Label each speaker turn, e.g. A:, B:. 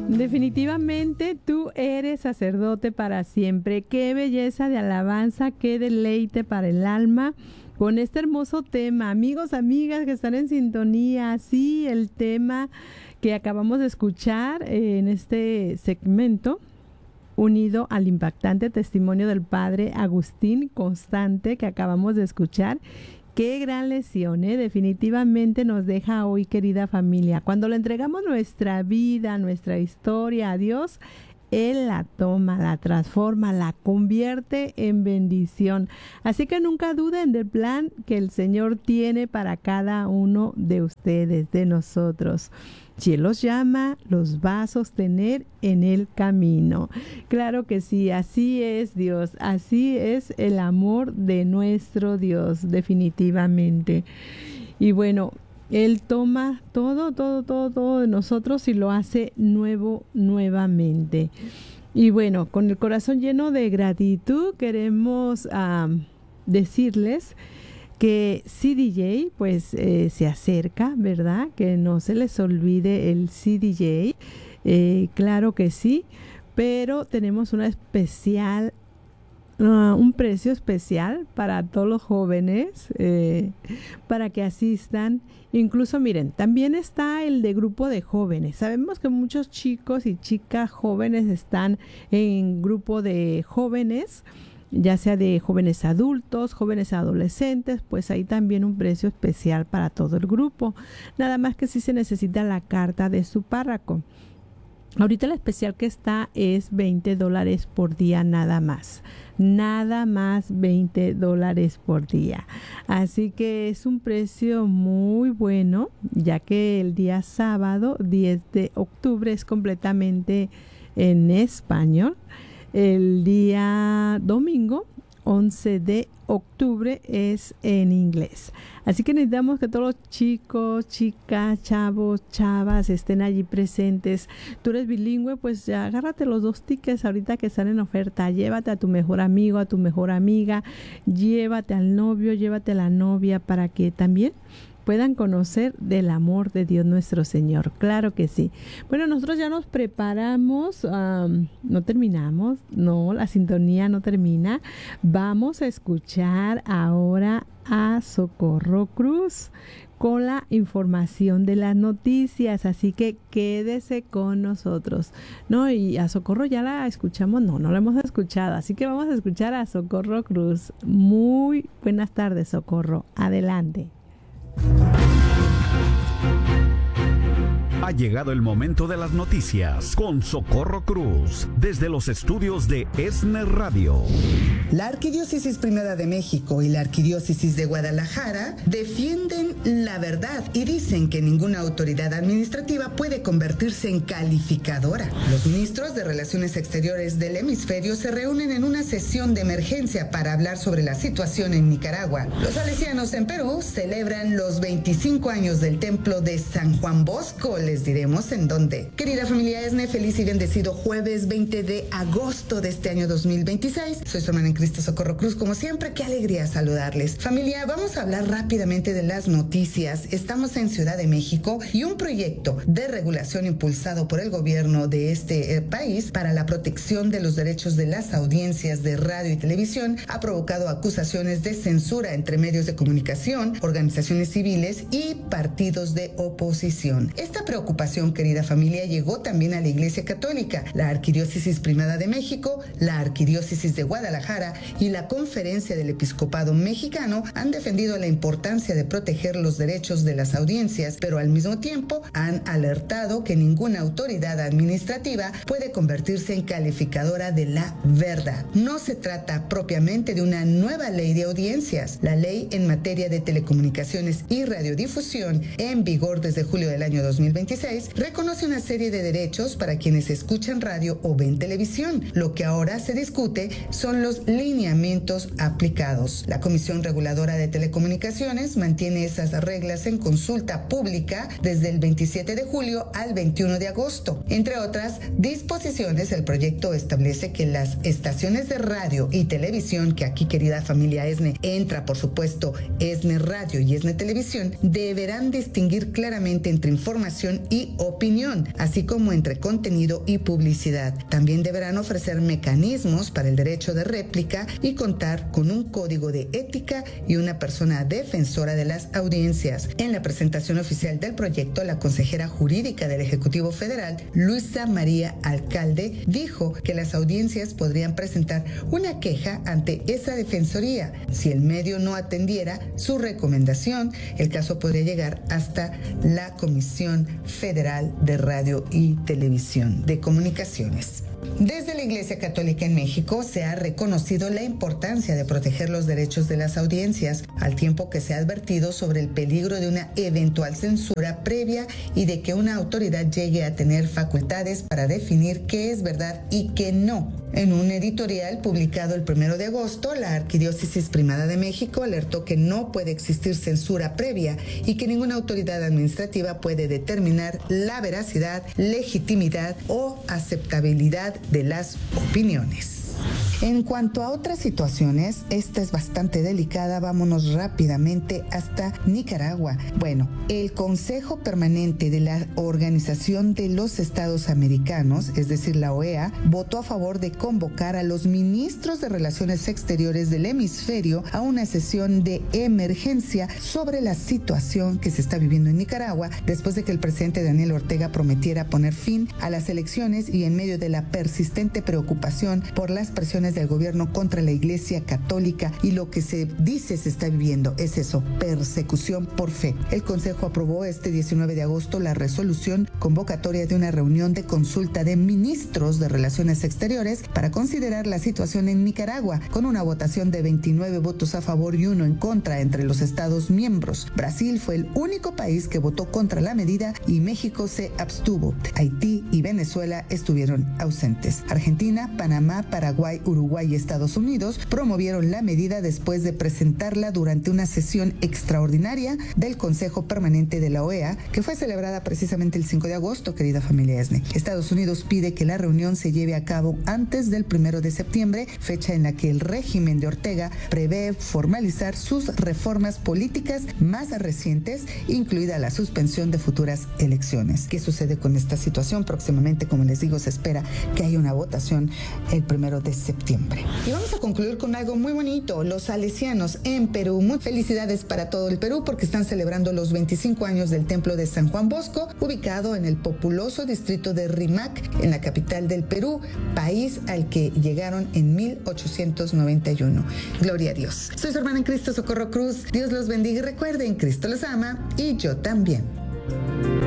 A: Definitivamente tú eres sacerdote para siempre. Qué belleza de alabanza, qué deleite para el alma con este hermoso tema. Amigos, amigas que están en sintonía, sí, el tema que acabamos de escuchar en este segmento, unido al impactante testimonio del padre Agustín Constante que acabamos de escuchar. Qué gran lección, definitivamente nos deja hoy, querida familia. Cuando le entregamos nuestra vida, nuestra historia a Dios, Él la toma, la transforma, la convierte en bendición. Así que nunca duden del plan que el Señor tiene para cada uno de ustedes, de nosotros. Si Él los llama, los va a sostener en el camino. Claro que sí, así es Dios, así es el amor de nuestro Dios, definitivamente. Y bueno, Él toma todo de nosotros y lo hace nuevamente. Y bueno, con el corazón lleno de gratitud queremos decirles que CDJ pues se acerca, ¿verdad? Que no se les olvide el CDJ, claro que sí, pero tenemos una especial, un precio especial para todos los jóvenes, para que asistan. Incluso miren, también está el de grupo de jóvenes. Sabemos que muchos chicos y chicas jóvenes están en grupo de jóvenes, ya sea de jóvenes adultos, jóvenes adolescentes, pues hay también un precio especial para todo el grupo. Nada más que sí se necesita la carta de su párroco. Ahorita el especial que está es $20 por día nada más. Nada más $20 por día. Así que es un precio muy bueno, ya que el día sábado 10 de octubre es completamente en español. El día domingo 11 de octubre es en inglés. Así que necesitamos que todos los chicos, chicas, chavos, chavas estén allí presentes. Tú eres bilingüe, pues ya agárrate los 2 tickets ahorita que están en oferta. Llévate a tu mejor amigo, a tu mejor amiga, llévate al novio, llévate a la novia para que también puedan conocer del amor de Dios nuestro Señor. Claro que sí. Bueno, nosotros ya nos preparamos, no terminamos, no, la sintonía no termina. Vamos a escuchar ahora a Socorro Cruz con la información de las noticias, así que quédese con nosotros. No, y a Socorro ya la escuchamos, no la hemos escuchado, así que vamos a escuchar a Socorro Cruz. Muy buenas tardes, Socorro, adelante.
B: Ha llegado el momento de las noticias con Socorro Cruz, desde los estudios de ESNE Radio.
C: La Arquidiócesis Primada de México y la Arquidiócesis de Guadalajara defienden la verdad y dicen que ninguna autoridad administrativa puede convertirse en calificadora. Los ministros de Relaciones Exteriores del hemisferio se reúnen en una sesión de emergencia para hablar sobre la situación en Nicaragua. Los salesianos en Perú celebran los 25 años del templo de San Juan Bosco. Les diremos en dónde. Querida familia ESNE, feliz y bendecido jueves 20 de agosto de este año 2026. Soy su hermana en Cristo, Socorro Cruz. Como siempre, qué alegría saludarles. Familia, vamos a hablar rápidamente de las noticias. Estamos en Ciudad de México y un proyecto de regulación impulsado por el gobierno de este país para la protección de los derechos de las audiencias de radio y televisión ha provocado acusaciones de censura entre medios de comunicación, organizaciones civiles y partidos de oposición. Esta preocupación, querida familia, llegó también a la Iglesia Católica, la Arquidiócesis Primada de México, la Arquidiócesis de Guadalajara y la Conferencia del Episcopado Mexicano han defendido la importancia de proteger los derechos de las audiencias, pero al mismo tiempo han alertado que ninguna autoridad administrativa puede convertirse en calificadora de la verdad. No se trata propiamente de una nueva ley de audiencias. La ley en materia de telecomunicaciones y radiodifusión, en vigor desde julio del año 2026, reconoce una serie de derechos para quienes escuchan radio o ven televisión. Lo que ahora se discute son los lineamientos aplicados. La Comisión Reguladora de Telecomunicaciones mantiene esas reglas en consulta pública desde el 27 de julio al 21 de agosto. Entre otras disposiciones, el proyecto establece que las estaciones de radio y televisión, que aquí, querida familia ESNE, entra por supuesto ESNE Radio y ESNE Televisión, deberán distinguir claramente entre información y opinión, así como entre contenido y publicidad. También deberán ofrecer mecanismos para el derecho de réplica y contar con un código de ética y una persona defensora de las audiencias. En la presentación oficial del proyecto, la consejera jurídica del Ejecutivo Federal, Luisa María Alcalde, dijo que las audiencias podrían presentar una queja ante esa defensoría. Si el medio no atendiera su recomendación, el caso podría llegar hasta la Comisión Federal de Radio y Televisión de Comunicaciones. Desde la Iglesia Católica en México se ha reconocido la importancia de proteger los derechos de las audiencias, al tiempo que se ha advertido sobre el peligro de una eventual censura previa y de que una autoridad llegue a tener facultades para definir qué es verdad y qué no. En un editorial publicado el 1 de agosto, la Arquidiócesis Primada de México alertó que no puede existir censura previa y que ninguna autoridad administrativa puede determinar la veracidad, legitimidad o aceptabilidad de las opiniones. En cuanto a otras situaciones, esta es bastante delicada, vámonos rápidamente hasta Nicaragua. Bueno, el Consejo Permanente de la Organización de los Estados Americanos, es decir, la OEA, votó a favor de convocar a los ministros de Relaciones Exteriores del hemisferio a una sesión de emergencia sobre la situación que se está viviendo en Nicaragua después de que el presidente Daniel Ortega prometiera poner fin a las elecciones y en medio de la persistente preocupación por las presiones del gobierno contra la Iglesia Católica y lo que se dice se está viviendo es eso, persecución por fe. El Consejo aprobó este 19 de agosto la resolución convocatoria de una reunión de consulta de ministros de Relaciones Exteriores para considerar la situación en Nicaragua, con una votación de 29 votos a favor y 1 en contra entre los Estados miembros. Brasil fue el único país que votó contra la medida y México se abstuvo. Haití y Venezuela estuvieron ausentes. Argentina, Panamá, Paraguay, Uruguay y Estados Unidos promovieron la medida después de presentarla durante una sesión extraordinaria del Consejo Permanente de la OEA, que fue celebrada precisamente el 5 de agosto, querida familia ESNE. Estados Unidos pide que la reunión se lleve a cabo antes del 1 de septiembre, fecha en la que el régimen de Ortega prevé formalizar sus reformas políticas más recientes, incluida la suspensión de futuras elecciones. ¿Qué sucede con esta situación? Próximamente, como les digo, se espera que haya una votación el 1 de septiembre. Y vamos a concluir con algo muy bonito. Los salesianos en Perú, muy felicidades para todo el Perú porque están celebrando los 25 años del Templo de San Juan Bosco, ubicado en el populoso distrito de Rímac, en la capital del Perú, país al que llegaron en 1891. Gloria a Dios. Soy su hermana en Cristo, Socorro Cruz. Dios los bendiga y recuerden, Cristo los ama y yo también.